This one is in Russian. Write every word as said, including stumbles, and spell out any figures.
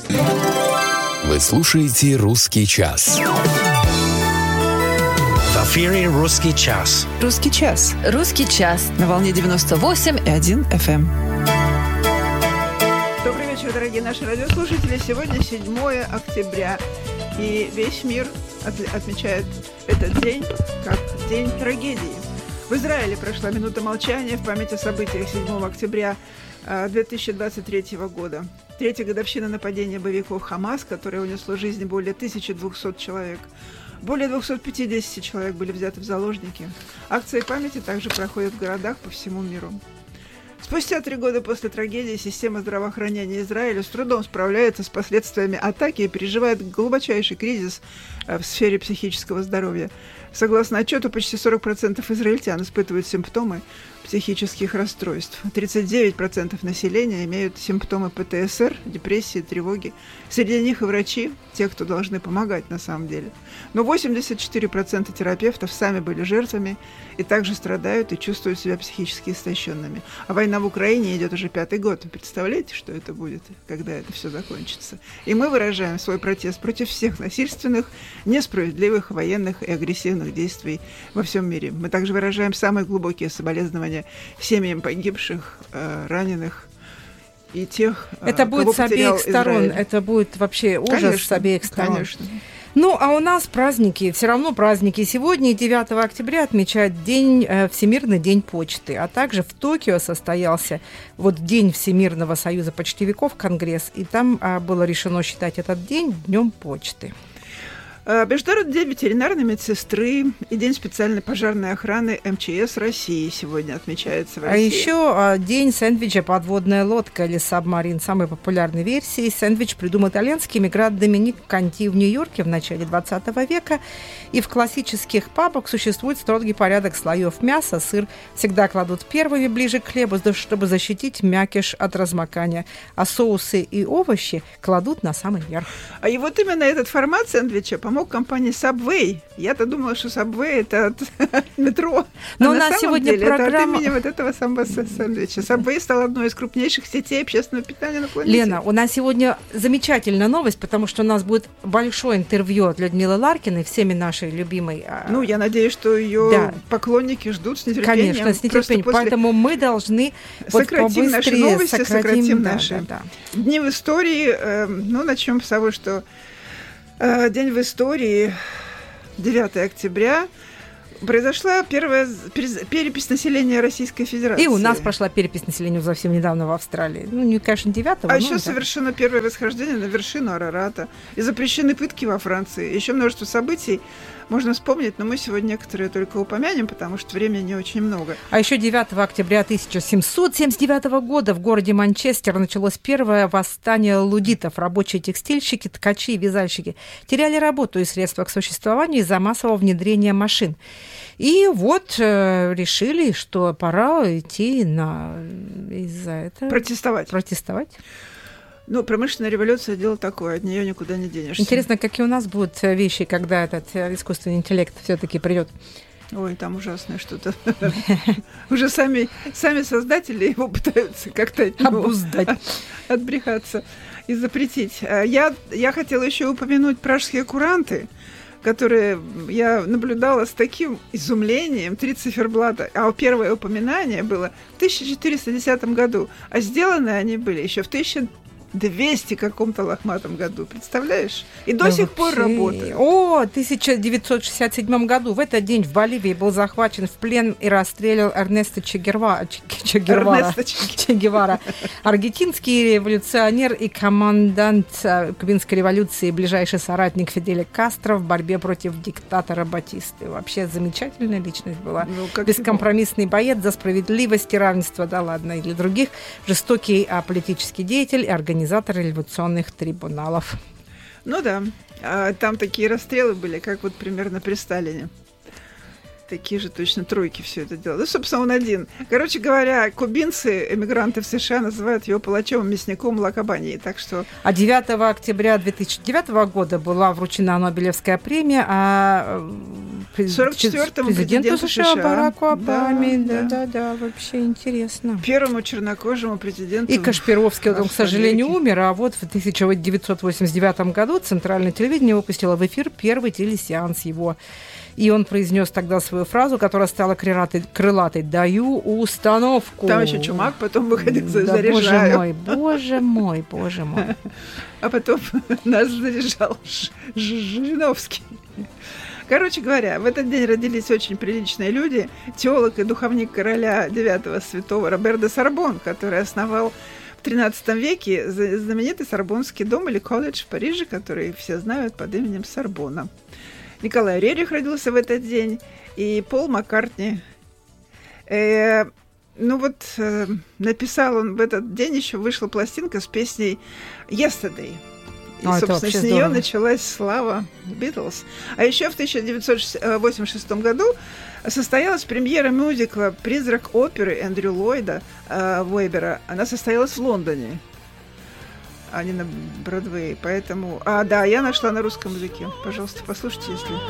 Вы слушаете «Русский час». В эфире «Русский час». «Русский час». «Русский час». На волне девяносто восемь и один эф эм. Добрый вечер, дорогие наши радиослушатели. Сегодня седьмое октября. И весь мир от- отмечает этот день как день трагедии. В Израиле прошла минута молчания в память о событиях седьмого октября две тысячи двадцать третьего года. Третья годовщина нападения боевиков «Хамас», которое унесло жизни более тысячи двухсот человек. Более двухсот пятидесяти человек были взяты в заложники. Акции памяти также проходят в городах по всему миру. Спустя три года после трагедии система здравоохранения Израиля с трудом справляется с последствиями атаки и переживает глубочайший кризис в сфере психического здоровья. Согласно отчету, почти сорок процентов израильтян испытывают симптомы психических расстройств. тридцать девять процентов населения имеют симптомы пэ тэ эс эр, депрессии, тревоги. Среди них и врачи, те, кто должны помогать на самом деле. Но восемьдесят четыре процента терапевтов сами были жертвами и также страдают и чувствуют себя психически истощенными. А война в Украине идет уже пятый год. Вы представляете, что это будет, когда это все закончится? И мы выражаем свой протест против всех насильственных, несправедливых военных и агрессивных действий во всем мире. Мы также выражаем самые глубокие соболезнования семьям погибших, раненых и тех, это кого будет с обеих сторон, Израиль. это будет вообще ужас Конечно, с обеих сторон. Конечно. Ну, а у нас праздники, все равно праздники. Сегодня, девятого октября, отмечают день, э, Всемирный день почты, а также в Токио состоялся вот День Всемирного союза почтовиков, конгресс, и там э, было решено считать этот день Днем почты. Международный день ветеринарной медсестры и День специальной пожарной охраны эм че эс России сегодня отмечается в России. А еще День сэндвича «Подводная лодка» или «Сабмарин». Самой популярной версии сэндвич придумал итальянский эмигрант Доминик Конти в Нью-Йорке в начале двадцатого века. И в классических пабах существует строгий порядок слоев мяса. Сыр всегда кладут первыми ближе к хлебу, чтобы защитить мякиш от размокания. А соусы и овощи кладут на самый верх. А и вот именно этот формат сэндвича помог компании Subway. Я-то думала, что Subway это от метро. Но а у на нас самом сегодня деле программа... это от имени вот этого самого сэндвича. Subway стал одной из крупнейших сетей общественного питания на планете. Лена, у нас сегодня замечательная новость, потому что у нас будет большое интервью от Людмилы Ларкиной, всеми нашей любимой. Ну, я надеюсь, что ее да. поклонники ждут с нетерпением. Конечно, с нетерпением. После... Поэтому мы должны сократим вот наши новости, сократим, сократим да, наши да, да. дни в истории. Э, ну, начнем с того, что э, день в истории, девятого октября, произошла первая перепись населения Российской Федерации. И у нас прошла перепись населения совсем недавно в Австралии. Ну, не, конечно, девятого. А но еще да. совершено первое восхождение на вершину Арарата. И запрещены пытки во Франции. Еще множество событий можно вспомнить, но мы сегодня некоторые только упомянем, потому что времени не очень много. А еще девятого октября тысяча семьсот семьдесят девятого года в городе Манчестер началось первое восстание луддитов. Рабочие текстильщики, ткачи и вязальщики теряли работу и средства к существованию из-за массового внедрения машин. И вот э, решили, что пора идти на из-за этого Протестовать. Протестовать. Ну, промышленная революция – дело такое, от нее никуда не денешься. Интересно, какие у нас будут вещи, когда этот искусственный интеллект все-таки придет. Ой, там ужасное что-то. Уже сами сами создатели его пытаются как-то от него обуздать, отбрехаться и запретить. Я, я хотела еще упомянуть пражские куранты, которые я наблюдала с таким изумлением, три циферблата. А первое упоминание было в тысяча четыреста десятом году, а сделаны они были еще в тысяча двести каком-то лохматом году, представляешь? И до да сих вообще... пор работает. О, в тысяча девятьсот шестьдесят седьмом году в этот день в Боливии был захвачен в плен и расстрелян Эрнесто Че Гевара, Че Гевара, Че Гевара, аргентинский революционер и командант кубинской революции, ближайший соратник Фиделя Кастро в борьбе против диктатора Батисты. Вообще замечательная личность была. Ну, бескомпромиссный его? Боец за справедливость и равенство, да ладно, и для других, жестокий а, политический деятель и организатор революционных трибуналов. Ну да, а там такие расстрелы были, как вот примерно при Сталине. Такие же точно тройки все это делали. Ну, собственно, он один. Короче говоря, кубинцы, эмигранты в США, называют его палачом, мясником, лакобанией. Так что... А девятого октября две тысячи девятого года была вручена Нобелевская премия, а през... сорок четвёртому президенту, президенту США, США Бараку Обаме. Да, да, да, да, вообще интересно. Первому чернокожему президенту. И Кашпировский, он, к сожалению, Америки. умер, а вот в тысяча девятьсот восемьдесят девятом году Центральное телевидение выпустило в эфир первый телесеанс его. И он произнес тогда свою фразу, которая стала крылатой, крылатой «Даю установку». Там еще Чумак потом выходил, да, заряжаю. Боже мой, боже мой, боже мой. А потом нас заряжал Жириновский. Короче говоря, в этот день родились очень приличные люди. Теолог и духовник короля девятого святого Робер де Сорбон, который основал в тринадцатом веке знаменитый Сорбонский дом или колледж в Париже, который все знают под именем Сорбона. Николай Рерих родился в этот день, и Пол Маккартни. Э, ну вот, э, написал он в этот день, еще вышла пластинка с песней «Yesterday». И, О, собственно, с нее здорово. Началась слава Битлз. А еще в тысяча девятьсот восемьдесят шестом году состоялась премьера мюзикла «Призрак оперы» Эндрю Ллойда э, Вебера. Она состоялась в Лондоне, а не на Бродвее. Поэтому... А, да, я нашла на русском языке. Пожалуйста, послушайте, если...